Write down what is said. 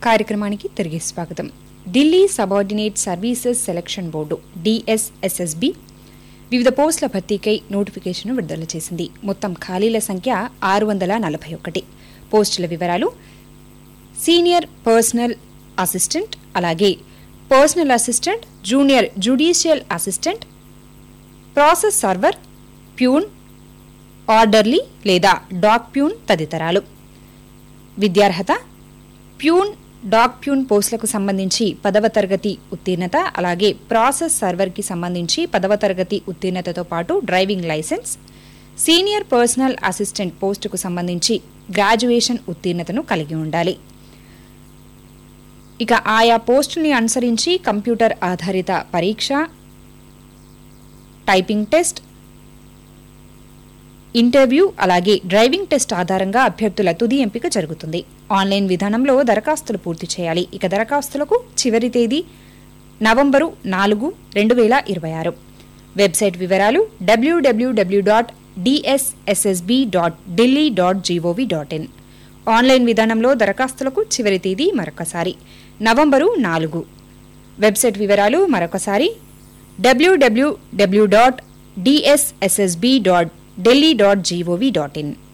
కార్యక్రమానికి తిరిగి స్వాగతం. Delhi subordinate services selection board DSSSB వివిధ పోస్టుల భర్తీకై నోటిఫికేషన్ విడుదల చేసింది. మొత్తం ఖాళీల సంఖ్య 641. పోస్టుల వివరాలు: సీనియర్ పర్సనల్ అసిస్టెంట్, అలాగే personal assistant, junior judicial assistant, process server, peon, orderly లేదా డాక్ ప్యూన్ తదితరాలు. విద్యార్హత: ప్యూన్, డాక్ ప్యూన్ పోస్టులకు సంబంధించి 10వ తరగతి ఉత్తీర్ణత, అలాగే ప్రాసెస్ సర్వర్కి సంబంధించి 10వ తరగతి ఉత్తీర్ణతతో పాటు driving licence. Senior personal assistant పోస్టుకు సంబంధించి గ్రాడ్యుయేషన్ ఉత్తీర్ణతను కలిగి ఉండాలి. ఇక ఆయా పోస్టుల్ని అనుసరించి కంప్యూటర్ ఆధారిత పరీక్ష, టైపింగ్ టెస్ట్, ఇంటర్వ్యూ, అలాగే డ్రైవింగ్ టెస్ట్ ఆధారంగా అభ్యర్థుల తుది ఎంపిక జరుగుతుంది. ఆన్లైన్ విధానంలో దరఖాస్తులు పూర్తి చేయాలి. ఇక దరఖాస్తులకు చివరి తేదీ నవంబరు 4, 2026. వెబ్సైట్ వివరాలు: www.dssb.delhi.gov.in. ఆన్లైన్ విధానంలో దరఖాస్తులకు చివరి తేదీ మరొకసారి నవంబరు 4. వెబ్సైట్ వివరాలు మరొకసారి: www.dssb.delhi.gov.in.